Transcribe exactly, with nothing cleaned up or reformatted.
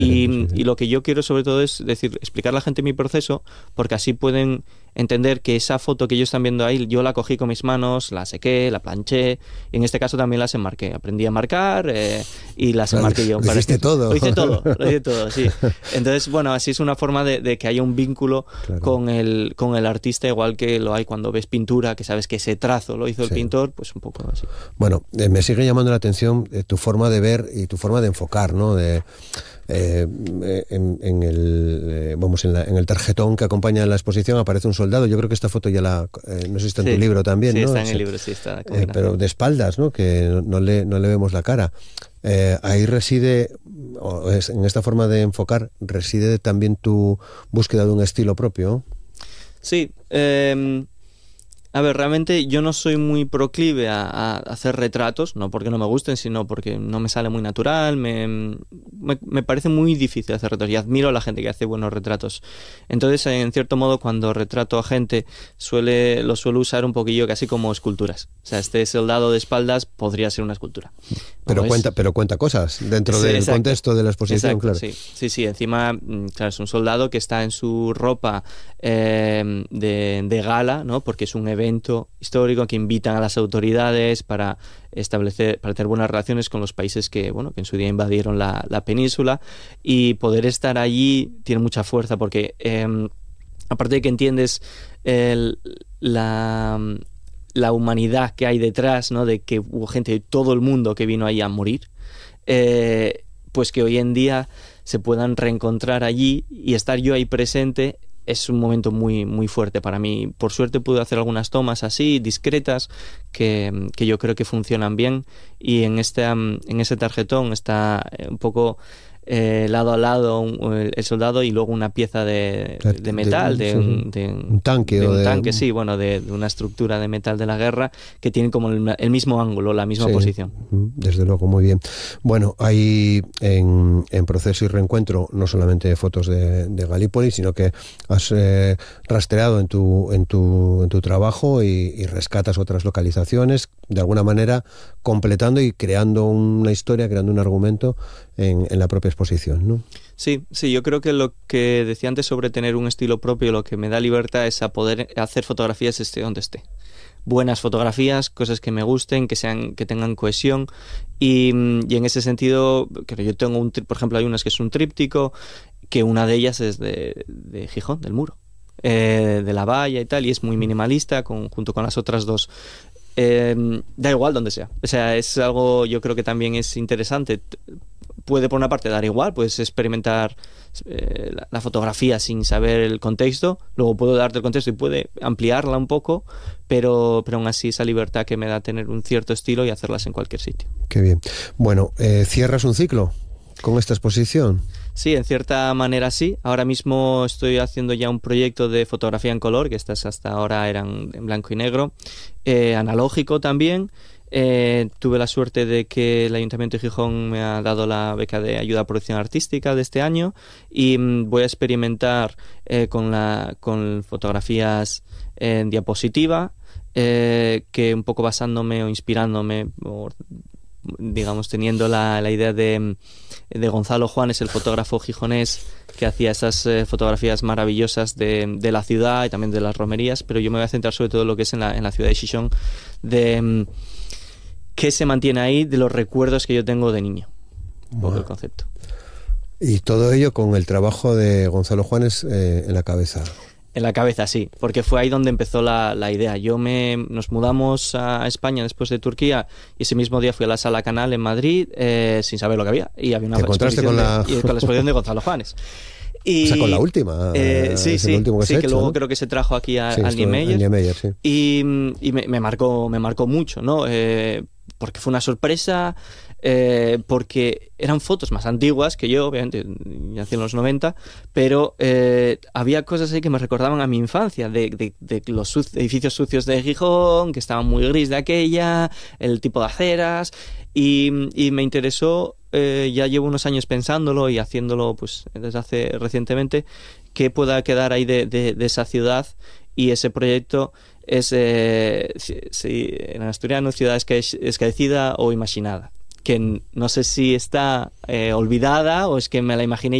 Y, y lo que yo quiero sobre todo es decir, explicar a la gente mi proceso, porque así pueden entender que esa foto que ellos están viendo ahí, yo la cogí con mis manos, la sequé, la planché, y en este caso también las enmarqué. Aprendí a marcar eh, y las enmarqué yo. Lo hiciste todo. Lo hice todo, lo hice todo, sí. Entonces, bueno, así es una forma de, de que haya un vínculo claro. con, el, con el artista, igual que lo hay cuando ves pintura, que sabes que ese trazo lo hizo el sí. pintor, pues un poco así. Bueno, eh, me sigue llamando la atención eh, tu forma de ver y tu forma de enfocar, ¿no? De... Eh, en, en, el, eh, vamos, en, la, en el tarjetón que acompaña la exposición aparece un soldado. Yo creo que esta foto ya la... Eh, no sé si está en sí, tu libro también, sí, ¿no? Sí, está en el libro, sí, está. Eh, pero de espaldas, ¿no? Que no, no, le, no le vemos la cara. Eh, ahí reside, o es, en esta forma de enfocar, reside también tu búsqueda de un estilo propio. Sí, eh... A ver, realmente yo no soy muy proclive a, a hacer retratos, no porque no me gusten, sino porque no me sale muy natural, me, me, me parece muy difícil hacer retratos y admiro a la gente que hace buenos retratos. Entonces, en cierto modo, cuando retrato a gente, suele lo suelo usar un poquillo casi como esculturas. O sea, este soldado de espaldas podría ser una escultura. Pero, cuenta, pero cuenta cosas dentro sí, del exacto. contexto de la exposición, exacto, claro. Sí, sí, sí, encima, claro, es un soldado que está en su ropa eh, de, de gala, ¿no? Porque es un evento evento histórico que invitan a las autoridades para establecer, para tener buenas relaciones con los países que, bueno, que en su día invadieron la, la península, y poder estar allí tiene mucha fuerza porque eh, aparte de que entiendes el, la, la humanidad que hay detrás, ¿no? De que hubo gente de todo el mundo que vino ahí a morir, eh, pues que hoy en día se puedan reencontrar allí y estar yo ahí presente es un momento muy muy fuerte para mí. Por suerte pude hacer algunas tomas así, discretas, que, que yo creo que funcionan bien, y en este, en ese tarjetón está un poco eh, lado a lado un, el soldado y luego una pieza de, de metal, de, de, un, de, un tanque. De un de... tanque, sí, bueno, de, de una estructura de metal de la guerra que tiene como el, el mismo ángulo, la misma sí, posición. Desde luego, muy bien. Bueno, hay en, en Proceso y Reencuentro no solamente fotos de, de Galípoli, sino que has eh, rastreado en tu, en tu, en tu trabajo y, y rescatas otras localizaciones, de alguna manera completando y creando una historia, creando un argumento en, en la propia exposición, ¿no? Sí, sí, yo creo que lo que decía antes sobre tener un estilo propio, lo que me da libertad es a poder hacer fotografías esté donde esté. Buenas fotografías, cosas que me gusten, que sean, que tengan cohesión, y, y en ese sentido, creo yo tengo un, por ejemplo, hay unas que es un tríptico, que una de ellas es de, de Gijón, del Muro, eh, de la valla y tal, y es muy minimalista, con, junto con las otras dos. Eh, da igual donde sea, o sea, es algo, yo creo que también es interesante. Puede por una parte dar igual, puedes experimentar eh, la, la fotografía sin saber el contexto, luego puedo darte el contexto y puede ampliarla un poco, pero, pero aún así esa libertad que me da tener un cierto estilo y hacerlas en cualquier sitio. Qué bien. Bueno, eh, ¿cierras un ciclo con esta exposición? Sí, en cierta manera sí. Ahora mismo estoy haciendo ya un proyecto de fotografía en color, que estas hasta ahora eran en blanco y negro, eh, analógico también. Eh, tuve la suerte de que el Ayuntamiento de Gijón me ha dado la beca de ayuda a producción artística de este año, y mm, voy a experimentar eh, con, la, con fotografías en diapositiva, eh, que un poco basándome o inspirándome, o, digamos teniendo la, la idea de, de Gonzalo Juanes, el fotógrafo gijonés que hacía esas eh, fotografías maravillosas de, de la ciudad y también de las romerías, pero yo me voy a centrar sobre todo en lo que es en la, en la ciudad de Gijón, de mm, qué se mantiene ahí de los recuerdos que yo tengo de niño. Un poco el concepto. Y todo ello con el trabajo de Gonzalo Juanes eh, en la cabeza. En la cabeza, sí, porque fue ahí donde empezó la, la idea. Yo me nos mudamos a España después de Turquía, y ese mismo día fui a la Sala Canal en Madrid eh, sin saber lo que había, y había una exposición con la... de, y con la exposición de Gonzalo Juanes. Y, o sea, con la última. Eh, sí, sí, último que, sí, se que hecho, luego ¿no? creo que se trajo aquí a, sí, al Niemeyer. Niemeyer, sí. Y, y me, me marcó, me marcó mucho, ¿no? Eh, porque fue una sorpresa, eh, porque eran fotos más antiguas que yo, obviamente, ya hacia los noventa, pero eh, había cosas ahí que me recordaban a mi infancia, de, de, de los su edificios sucios de Gijón, que estaban muy gris de aquella, el tipo de aceras, y, y me interesó, eh, ya llevo unos años pensándolo y haciéndolo pues desde hace recientemente, qué pueda quedar ahí de, de, de esa ciudad, y ese proyecto es, eh, si, si, en asturiano, ciudad escaecida o imaginada. que no sé si está eh, olvidada o es que me la imaginé